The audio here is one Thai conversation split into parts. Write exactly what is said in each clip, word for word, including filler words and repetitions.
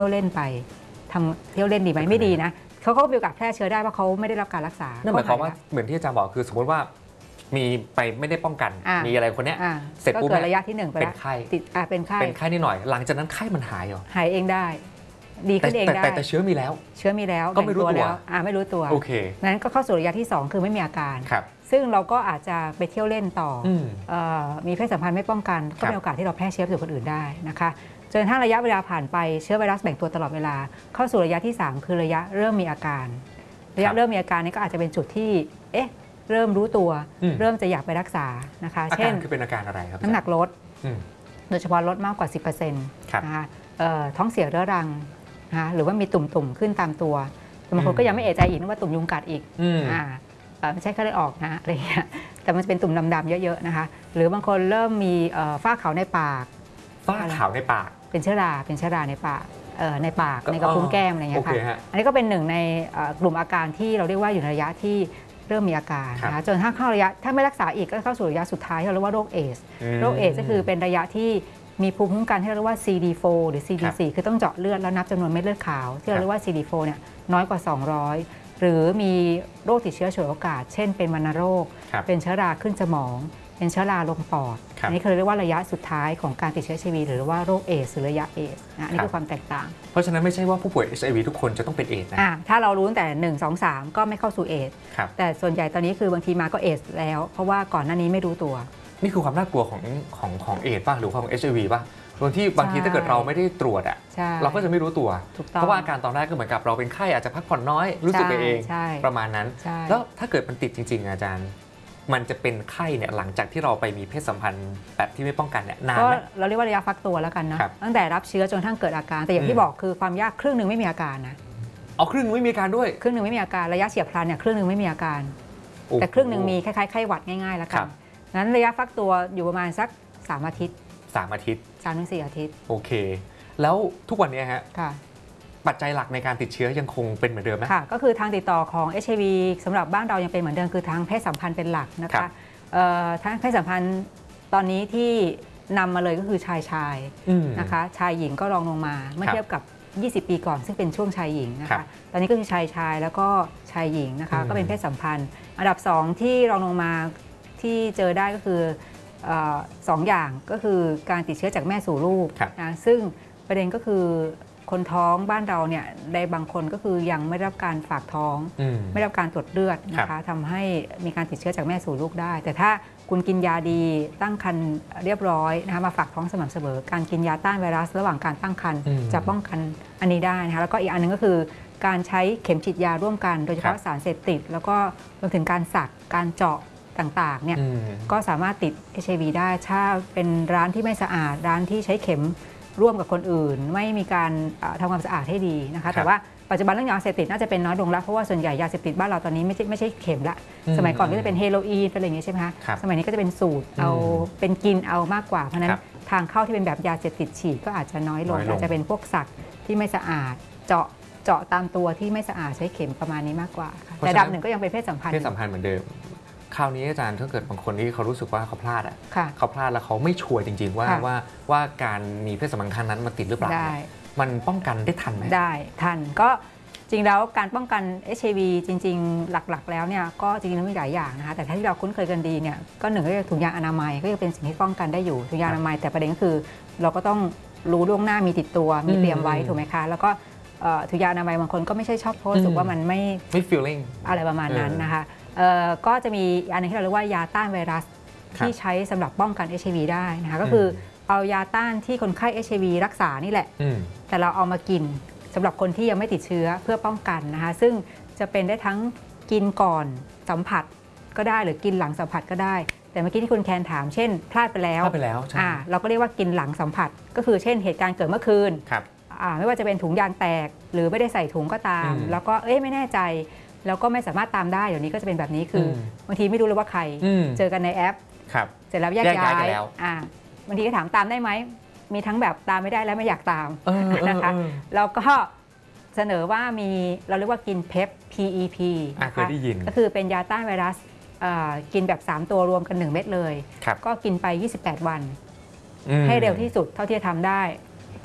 ที่ยวเล่นไปทำเที่ยวเล่นดีไหมไม่ดีนะเขาก็มีโอกาสแพร่เชื้อได้เพราะเขาไม่ได้รับการรักษานั่นหมายความว่าเหมือนที่อาจารย์บอกคือสมมติว่ามีไปไม่ได้ป้องกันมีอะไรคนเนี้ยเสร็จปุ๊บเกิดระยะที่หนึ่งไปเป็นไข้ติดเป็นไข้เป็นไข้นิดหน่อยหลังจากนั้นไข้มันหายเหรอหายเองได้ดีขึ้นเองได้แต่เชื้อมีแล้วเชื้อมีแล้วก็ไม่รู้ตัวอ่าไม่รู้ตัวโอเคนั้นก็เข้าสู่ระยะที่สองคือไม่มีอาการซึ่งเราก็อาจจะไปเที่ยวเล่นต่อมีเพศสัมพันธ์ไม่ป้องกันก็มีโอกาสที่เราแพร่เชื้อสู่คนอื่นได้นะคะจนถ้าระยะเวลาผ่านไปเชื้อไวรัสแบ่งตัวตลอดเวลาเข้าสู่ระยะที่สามคือระยะเริ่มมีอาการระยะเริ่มมีอาการนี้ก็อาจจะเป็นจุดที่เอ๊ะเริ่มรู้ตัวเริ่มจะอยากไปรักษานะคะเช่นคือเป็นอาการอะไรครับน้ำหนักลดโดยเฉพาะลดมากกว่า สิบเปอร์เซ็นต์ นะคะท้องเสียเรื้อรังนะคะหรือว่ามีตุ่มๆขึ้นตามตัวบางคนก็ยังไม่เอะใจอีกว่าตุ่มยุงกัดอีกไม่ใช่แค่ได้ออกนะอะไรเงี้ยแต่มันจะเป็นตุ่มดำๆเยอะๆนะคะหรือบางคนเริ่มมีฝ้าขาวในปากฝ้าขาวในปากเป็นเชื้อราเป็นเชื้อราในปากในปากในกระพุ้งแก้มอะไรเงี้ยค่ะอันนี้ก็เป็นหนึ่งในกลุ่มอาการที่เราเรียกว่าอยู่ในระยะที่เริ่มมีอาการนะคะจนถ้าเข้าระยะถ้าไม่รักษาอีกก็เข้าสู่ระยะสุดท้ายที่เราเรียกว่าโรคเอสโรคเอสก็คือเป็นระยะที่มีภูมิคุ้มกันที่เราเรียกว่า ซี ดี โฟร์ หรือ ซี ดี โฟร์ คือต้องเจาะเลือดแล้วนับจำนวนเม็ดเลือดขาวที่เราเรียกว่า ซี ดี โฟร์ เนี่ยน้อยกว่าสองร้อยหรือมีโรคติดเชื้อฉวยโอกาสเช่นเป็นวัณโรคเป็นเชื้อราขึ้นสมองเป็นเชื้อราลงปอดอันนี้คือเรียกว่าระยะสุดท้ายของการติดเชื้อ เอช ไอ วี หรือว่าโรคเอสหรือระยะเอสนะนี่คือความแตกต่างเพราะฉะนั้นไม่ใช่ว่าผู้ป่วย เอช ไอ วี ทุกคนจะต้องเป็นเอสนะถ้าเรารู้ตั้งแต่หนึ่ง สอง สามก็ไม่เข้าสู่เอสแต่ส่วนใหญ่ตอนนี้คือบางทีมาก็เอสแล้วเพราะว่าก่อนหน้านี้ไม่รู้ตัวนี่คือความน่ากลัวของของของเอสป่ะหรือของ เอช ไอ วี ป่ะบางที่บางทีถ้าเกิดเราไม่ได้ตรวจอ่ะเราก็จะไม่รู้ตัวเพราะว่าอาการตอนแรกก็เหมือนกับเราเป็นไข้อาจจะพักผ่อนน้อยรู้สึกไปเองประมาณนั้นแล้วถ้าเกิดมันติดจริงๆอาจารย์มันจะเป็นไข้เนี่ยหลังจากที่เราไปมีเพศสัมพันธ์แบบที่ไม่ป้องกันเนี่ยนานไหมเราเรียกว่าระยะฟักตัวแล้วกันนะตั้งแต่รับเชื้อจนทั้งเกิดอาการแต่อย่างที่บอกคือความยากครึ่งหนึ่งไม่มีอาการนะเอาครึ่งไม่มีอาการด้วยครึ่งหนึ่งไม่มีอาการระยะเฉียบพลันเนี่ยครึ่งหนึ่งไม่มีอาการแต่ครึ่งหนึ่งมีคล้ายๆไข้หวัดง่ายๆแล้วกันนั้นระยะฟักตัวอยู่ประมาณสักสามอาทิตย์สามอาทิตย์สามถึงสี่อาทิตย์โอเคแล้วทุกวันนี้ฮะปัจจัยหลักในการติดเชื้อยังคงเป็นเหมือนเดิมไหมค่ะก็คือทางติดต่อของ เอช ไอ วี สำหรับบ้านเรายังเป็นเหมือนเดิมคือทางเพศสัมพันธ์เป็นหลักนะคะทางเพศสัมพันธ์ตอนนี้ที่นำมาเลยก็คือชายชายนะคะชายหญิงก็รองลงมาเมื่อเทียบกับยี่สิบปีก่อนซึ่งเป็นช่วงชายหญิงนะคะตอนนี้ก็คือชายชายแล้วก็ชายหญิงนะคะก็เป็นเพศสัมพันธ์อันดับสองที่รองลงมาที่เจอได้ก็คือสองอย่างก็คือการติดเชื้อจากแม่สู่ลูกนะซึ่งประเด็นก็คือคนท้องบ้านเราเนี่ยในบางคนก็คือยังไม่ได้รับการฝากท้องไม่ได้รับการตรวจเลือดนะคะทำให้มีการติดเชื้อจากแม่สู่ลูกได้แต่ถ้าคุณกินยาดีตั้งครรภ์เรียบร้อยนะคะมาฝากท้องสม่ำเสมอการกินยาต้านไวรัสระหว่างการตั้งครรภ์จะป้องกันอันนี้ได้นะคะแล้วก็อีกอันนึงก็คือการใช้เข็มฉีดยาร่วมกันโดยเฉพาะสารเสพติดแล้วก็รวมถึงการสักการเจาะต่างๆเนี่ยก็สามารถติด เอช ไอ วี ได้ถ้าเป็นร้านที่ไม่สะอาดร้านที่ใช้เข็มร่วมกับคนอื่นไม่มีการทำความสะอาดให้ดีนะคะแต่ว่าปัจจุบันเรื่องยาเสพติดน่าจะเป็นน้อยลงแล้วเพราะว่าส่วนใหญ่ยาเสพติดบ้านเราตอนนี้ไม่ใช่ไม่ใช่เข็มละสมัยก่อนก็จะเป็นเฮโรอีนเป็นอะไรอย่างนี้ใช่ไหมคะสมัยนี้ก็จะเป็นสูตรเอาเป็นกินเอามากกว่าเพราะนั้นทางเข้าที่เป็นแบบยาเสพติดฉีดก็อาจจะน้อยลงอาจจะเป็นพวกสักที่ไม่สะอาดเจาะเจาะตามตัวที่ไม่สะอาดใช้เข็มประมาณนี้มากกว่าแต่ดับหนึ่งก็ยังเป็นเพศสัมพันธ์เพศสัมพันธ์เหมือนเดิมคราวนี้อาจารย์ถ้าเกิดบางคนที่เขารู้สึกว่าเขาพลาดอ่ะเขาพลาดแล้วเขาไม่ชัวร์จริงๆว่าว่าว่าการมีเพศสัมพันธ์ครั้งนั้นมันติดหรือเปล่ามันป้องกันได้ทันไหมได้ทันก็จริงแล้วการป้องกัน เอช ไอ วี จริงๆหลักๆแล้วเนี่ยก็จริงๆมีหลายอย่างนะคะแต่ที่เราคุ้นเคยกันดีเนี่ยก็หนึ่งก็คือถุงยางอนามัยก็ยังเป็นสิ่งที่ป้องกันได้อยู่ถุงยางอนามัยแต่ประเด็นก็คือเราก็ต้องรู้ล่วงหน้ามีติดตัวมีเตรียมไว้ถูกไหมคะแล้วก็ถุงยางอนามัยบางคนก็ไม่ใช่ชอบเพราะรู้สึกว่ามันไม่ไม่ feeling อะไรประมาณนั้นนะคะก็จะมีอันนึงที่เราเรียกว่ายาต้านไวรัสที่ใช้สำหรับป้องกัน เอช ไอ วี ได้นะคะก็คือเอายาต้านที่คนไข้ เอช ไอ วี รักษานี่แหละแต่เราเอามากินสำหรับคนที่ยังไม่ติดเชื้อเพื่อป้องกันนะคะซึ่งจะเป็นได้ทั้งกินก่อนสัมผัสก็ได้หรือกินหลังสัมผัสก็ได้แต่เมื่อกี้ที่คุณแคนถามเช่นพลาดไปแล้วพลาดไปแล้วใช่เราก็เรียกว่ากินหลังสัมผัสก็คือเช่นเหตุการณ์เกิดเมื่อคืนไม่ว่าจะเป็นถุงยางแตกหรือไม่ได้ใส่ถุงก็ตามแล้วก็เอ้ยไม่แน่ใจแล้วก็ไม่สามารถตามได้เดี๋ยวนี้ก็จะเป็นแบบนี้คือบางทีไม่รู้เลยว่าใครเจอกันในแอปเสร็จแล้วแยกย้ายบางทีก็ถามตามได้ไหมมีทั้งแบบตามไม่ได้และไม่อยากตามนะคะแล้วก็เสนอว่ามีเราเรียกว่ากินเพป พี อี พีนะคะก็คือเป็นยาต้านไวรัสกินแบบสามตัวรวมกันหนึ่งเม็ดเลยก็กินไปยี่สิบแปดวันให้เร็วที่สุดเท่าที่จะทำได้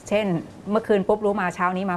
เช่นเมื่อคืนปุ๊บรู้มาเช้านี้มา